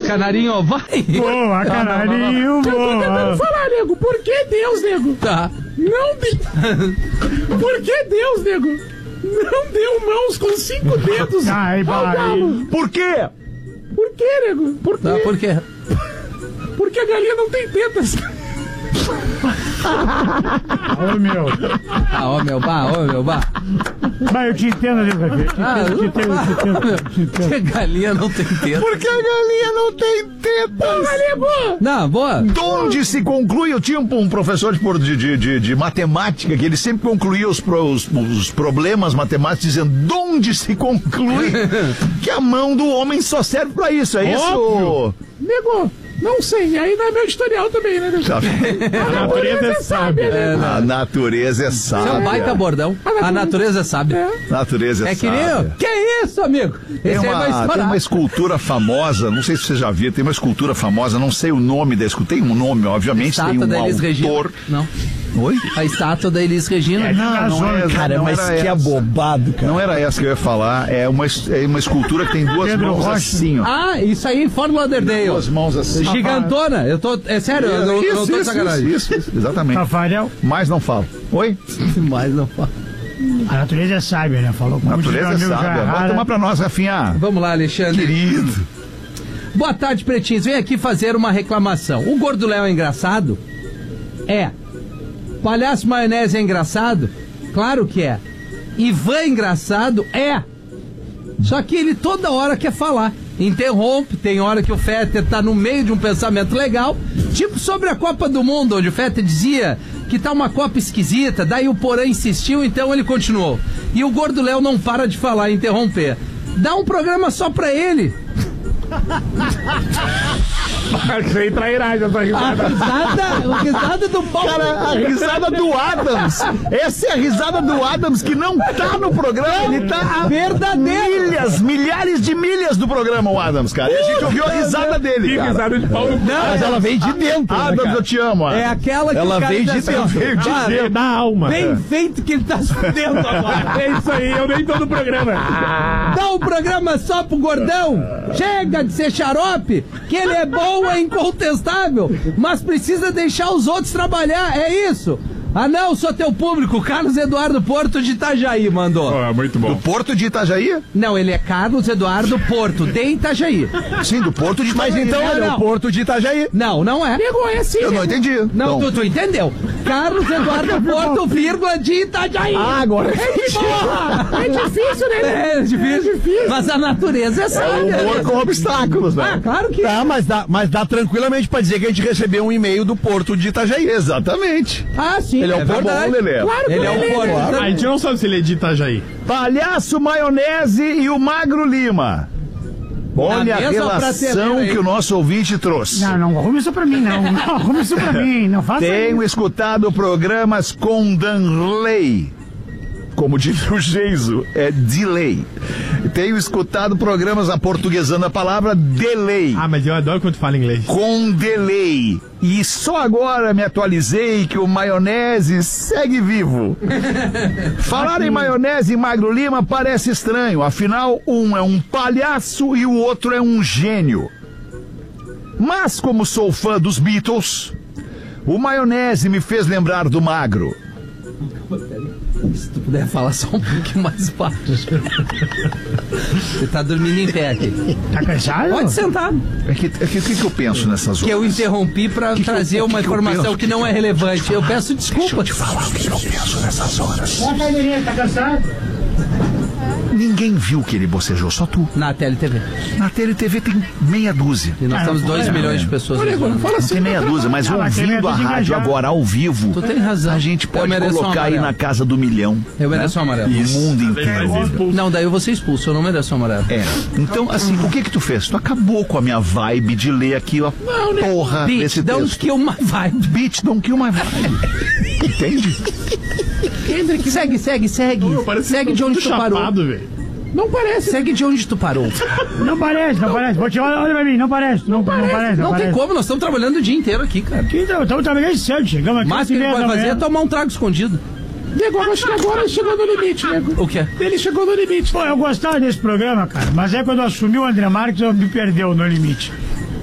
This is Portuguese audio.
Canarinho, vai. Boa, canarinho, boa. Eu tô tentando falar, nego. Por que Deus, nego? Tá. Por que Deus, nego? Não deu mãos com 5 dedos. Ai, vai. Por quê? Por que, nego? Por quê? Tá, por quê? Porque a galinha não tem tetas. Ô, meu. Ô meu bar. Vai, eu te entendo, nego. Eu te entendo. Que galinha não tem teta. Porque a galinha não tem tetas. Não, boa. Donde se conclui, eu tinha um professor de matemática que ele sempre concluía os problemas matemáticos dizendo donde se conclui que a mão do homem só serve pra isso, é isso? Nego, não sei. Aí não é meu editorial também, né, nego? A natureza é sábia, né? A natureza é Isso é um sábia. baita bordão. A natureza sabe. Natureza é É que nem eu. sábia. Que isso, amigo? Tem Esse aí vai uma estourar. escultura famosa, não sei se você já viu, tem uma escultura famosa, não sei o nome da escultura, tem um nome, obviamente, Estátua tem um da Elis Regina. autor. Não. Oi? A estátua da Elis Regina. Não é, Cara, não mas era que essa. abobado, cara. Não era essa que eu ia falar, é uma escultura que tem duas Pedro mãos Rocha. assim, ó. Ah, isso aí em Fort Lauderdale. Duas mãos assim. Gigantona. Eu tô. É sério, eu não tô de sacanagem. Isso, exatamente. Rafael, Mas não falo. Oi? Mas não fala. a natureza é sábia, né? Falou com Natureza é sábia. Bota uma pra nós, Rafinha. Vamos lá, Alexandre. Querido. Boa tarde, pretinhos. Vem aqui fazer uma reclamação. O Gordo Léo é engraçado? É. Palhaço Maionese é engraçado? Claro que é. Ivan é engraçado? É. Só que ele toda hora quer falar. Interrompe, tem hora que o Fetter tá no meio de um pensamento legal, tipo sobre a Copa do Mundo, onde o Fetter dizia que tá uma Copa esquisita, daí o Porã insistiu, então ele continuou. E o Gordo Léo não para de falar e interromper. Dá um programa só pra ele. Achei trairagem essa A risada do pau. Cara, a risada do Adams. Essa é a risada do Adams que não tá no programa. Ele tá a verdadeiro. milhares de milhas do programa, o Adams, cara. E a gente ouviu a risada dele, cara. risada de pau no cu. Mas ela veio de dentro, né, Adams, cara? eu te amo, É Adams. aquela que Ela o cara veio diz de assim, dentro. ó, Veio de cara, dentro. da alma. bem feito que ele tá se fudendo agora. É isso aí, eu nem tô no programa. Dá um programa só pro gordão. Chega de ser xarope, que ele é bom, é incontestável, mas precisa deixar os outros trabalhar, é isso. Ah não, sou teu público, Carlos Eduardo Porto de Itajaí mandou. Muito Do Porto de Itajaí? Não, ele é Carlos Eduardo Porto, de Itajaí. Sim, do Porto de Itajaí. Mas então, olha, não. o Porto de Itajaí. Não, não é. Nego, é assim. Eu não entendi. Não, Então, tu entendeu. Carlos Eduardo Porto, vírgula, de Itajaí. Ah, agora. Porra! É difícil, né? É difícil. Mas a natureza é sábia. humor com obstáculos, Ah, né? claro que Tá, mas dá tranquilamente pra dizer que a gente recebeu um e-mail do Porto de Itajaí. Exatamente. Ah, sim, Ele é o verdade. bom, Lelê. Claro que Ele é o Porto. A gente não sabe se ele é de Itajaí. Palhaço Maionese e o Magro Lima. Olha a mesma relação prateleira, hein? que o nosso ouvinte trouxe. Não arrume isso pra mim, não. Não arrume isso pra mim. Não faça Tenho isso. escutado programas com Danley. Como diz o Geiso, é delay. Tenho escutado programas aportuguesando a palavra delay. Ah, mas eu adoro quando tu fala inglês. Com delay. E só agora me atualizei que o Maionese segue vivo. Falar em Maionese e Magro Lima parece estranho. Afinal, um é um palhaço e o outro é um gênio. Mas como sou fã dos Beatles, o Maionese me fez lembrar do Magro. Se tu puder falar só um pouquinho mais baixo. Você tá dormindo em pé aqui. Tá cansado? Pode sentar. O que eu penso nessas Que eu horas? interrompi pra trazer uma informação que não é relevante. Eu peço desculpa. Falar o que eu penso nessas horas. Ó, Caipirinha, tá cansado? Ninguém viu que ele bocejou, só tu. Na TLTV. Na TLTV tem meia dúzia. E nós temos 2 milhões de pessoas. Nego, não fala Não assim. tem meia dúzia, mas Não, mas tem ouvindo a medo de rádio engajar. agora ao vivo, Tu tem razão. a gente Eu pode mereço um colocar aí amarelo. na casa do milhão. Eu mereço um amarelo. No mundo inteiro. Não, daí eu vou ser expulso. Eu não mereço um amarelo. É. Então, assim, o que tu fez? Tu acabou com a minha vibe de ler aqui a porra Bitch, desse don't texto. kill my vibe. Bitch, don't kill my vibe. Entende? Kendrick, segue. Segue de onde tu parou. Chapado, velho. Não parece. Segue de onde tu parou. Não parece. Olha pra mim, não parece. Não parece. Não tem como, nós estamos trabalhando o dia inteiro aqui, cara. Então, estamos trabalhando cedo, chegamos aqui. Mas o que ele vai fazer é tomar um trago escondido. Nego, acho que agora ele chegou no limite, nego. O quê? Ele chegou no limite. Pô, eu gostava desse programa, cara, mas é quando eu assumi o André Marques, eu me perdeu no limite.